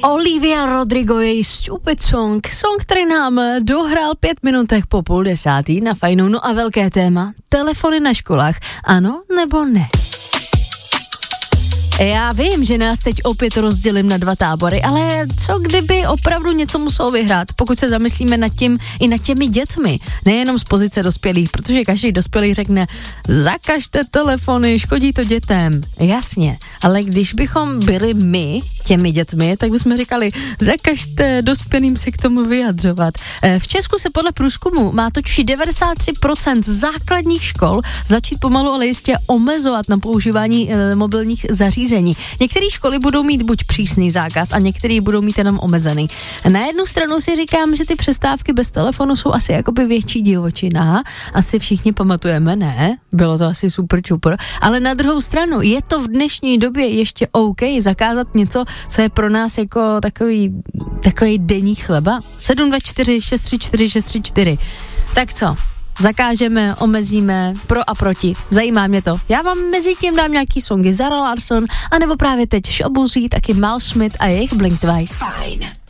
Olivia Rodrigo, její Stupid Song, který nám dohrál 5 minutek po 9:30 na Fajnu. No a velké téma, telefony na školách, ano nebo ne? Já vím, že nás teď opět rozdělím na 2 tábory, ale co kdyby opravdu něco muselo vyhrát, pokud se zamyslíme nad tím i nad těmi dětmi, nejenom z pozice dospělých, protože každý dospělý řekne, zakažte telefony, škodí to dětem. Jasně, ale když bychom byli my těmi dětmi, tak bychom říkali, zakažte dospělým se k tomu vyjadřovat. V Česku se podle průzkumu má totiž 93% základních škol začít pomalu, ale jistě omezovat na používání mobilních zařízení. Některé školy budou mít buď přísný zákaz a některé budou mít jenom omezený. Na jednu stranu si říkám, že ty přestávky bez telefonu jsou asi jakoby větší divočina. Asi všichni pamatujeme, ne? Bylo to asi super čupr. Ale na druhou stranu je to v dnešní době ještě OK zakázat něco, co je pro nás jako takový denní chleba. 724 634 634. Tak co? Zakážeme, omezíme, pro a proti. Zajímá mě to. Já vám mezi tím dám nějaký songy Zara Larsson, anebo právě teď Shaboozey, taky Mal Smith a jejich Blink Twice. Fajn.